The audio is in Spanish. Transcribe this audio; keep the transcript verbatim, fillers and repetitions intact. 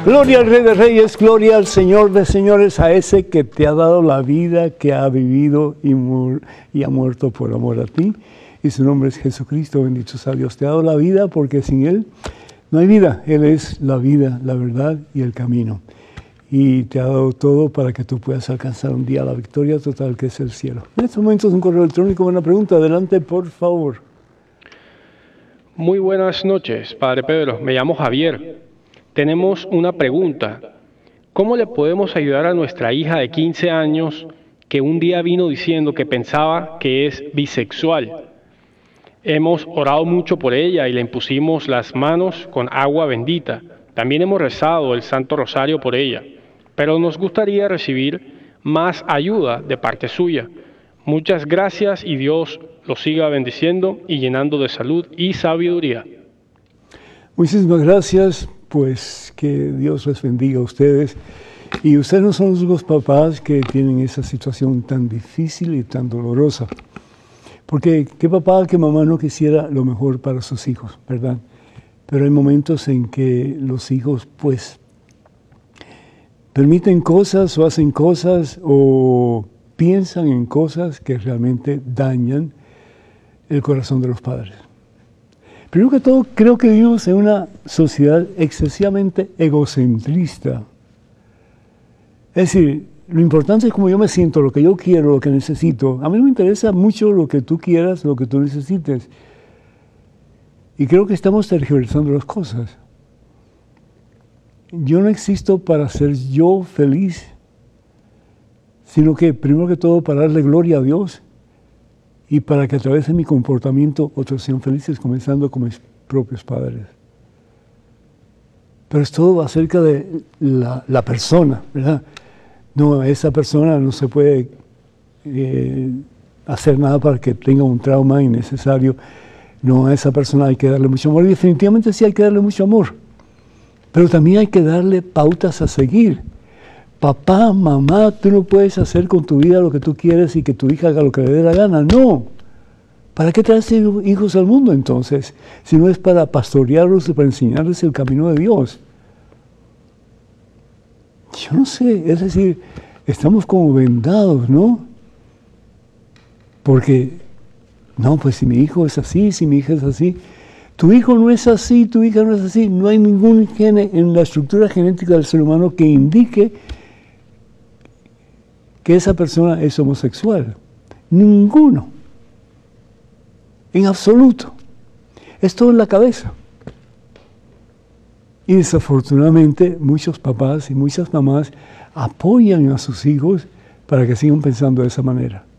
Gloria al Rey de Reyes, gloria al Señor de Señores, a ese que te ha dado la vida, que ha vivido y, mu y ha muerto por amor a ti. Y su nombre es Jesucristo, bendito sea Dios. Te ha dado la vida porque sin Él no hay vida. Él es la vida, la verdad y el camino. Y te ha dado todo para que tú puedas alcanzar un día la victoria total que es el cielo. En estos momentos un correo electrónico, una pregunta. Adelante, por favor. Muy buenas noches, Padre Pedro. Me llamo Javier. Tenemos una pregunta. ¿Cómo le podemos ayudar a nuestra hija de quince años que un día vino diciendo que pensaba que es bisexual? Hemos orado mucho por ella y le impusimos las manos con agua bendita. También hemos rezado el Santo Rosario por ella, pero nos gustaría recibir más ayuda de parte suya. Muchas gracias y Dios los siga bendiciendo y llenando de salud y sabiduría. Muchísimas gracias, pues que Dios les bendiga a ustedes. Y ustedes no son los únicos papás que tienen esa situación tan difícil y tan dolorosa. Porque qué papá, qué mamá no quisiera lo mejor para sus hijos, ¿verdad? Pero hay momentos en que los hijos, pues, permiten cosas o hacen cosas o piensan en cosas que realmente dañan el corazón de los padres. Primero que todo, creo que vivimos en una sociedad excesivamente egocentrista. Es decir, lo importante es cómo yo me siento, lo que yo quiero, lo que necesito. A mí no me interesa mucho lo que tú quieras, lo que tú necesites. Y creo que estamos tergiversando las cosas. Yo no existo para ser yo feliz, sino que primero que todo para darle gloria a Dios y para que a través de mi comportamiento otros sean felices, comenzando con mis propios padres. Pero es todo acerca de la, la persona, ¿verdad? No, esa persona no se puede eh, hacer nada para que tenga un trauma innecesario. No, a esa persona hay que darle mucho amor. Y definitivamente sí hay que darle mucho amor. Pero también hay que darle pautas a seguir. Papá, mamá, tú no puedes hacer con tu vida lo que tú quieres y que tu hija haga lo que le dé la gana. No. ¿Para qué traes hijos al mundo entonces? Si no es para pastorearlos y para enseñarles el camino de Dios. Yo no sé, es decir, estamos como vendados, ¿no? Porque, no, pues si mi hijo es así, si mi hija es así, tu hijo no es así, tu hija no es así, no hay ningún gene en la estructura genética del ser humano que indique que esa persona es homosexual. Ninguno. En absoluto. Es todo en la cabeza. Y desafortunadamente muchos papás y muchas mamás apoyan a sus hijos para que sigan pensando de esa manera.